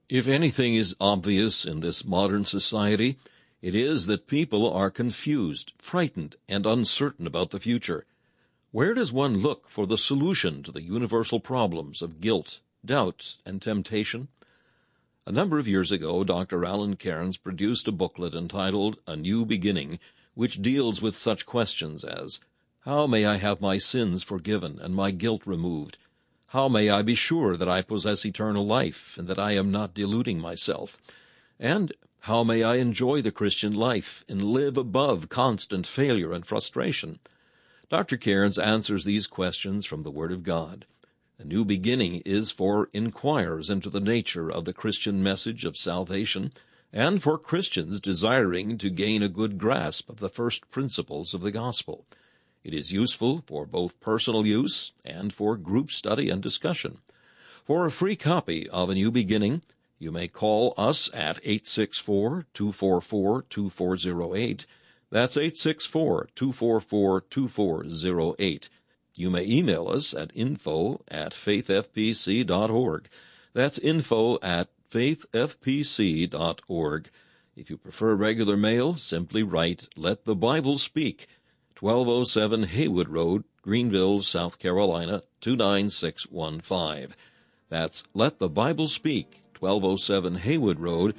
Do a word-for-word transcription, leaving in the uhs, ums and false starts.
If anything is obvious in this modern society, it is that people are confused, frightened, and uncertain about the future. Where does one look for the solution to the universal problems of guilt, doubt, and temptation? A number of years ago, Doctor Alan Cairns produced a booklet entitled A New Beginning, which deals with such questions as, how may I have my sins forgiven and my guilt removed? How may I be sure that I possess eternal life and that I am not deluding myself? And how may I enjoy the Christian life and live above constant failure and frustration? Doctor Cairns answers these questions from the Word of God. A New Beginning is for inquirers into the nature of the Christian message of salvation and for Christians desiring to gain a good grasp of the first principles of the gospel. It is useful for both personal use and for group study and discussion. For a free copy of A New Beginning, you may call us at eight six four, two four four, two four zero eight. That's eight six four, two four four, two four zero eight. You may email us at info at faithfpc dot org. That's info at faithfpc dot org. If you prefer regular mail, simply write Let the Bible Speak, twelve oh seven Haywood Road, Greenville, South Carolina, two nine six one five. That's Let the Bible Speak, twelve oh seven Haywood Road,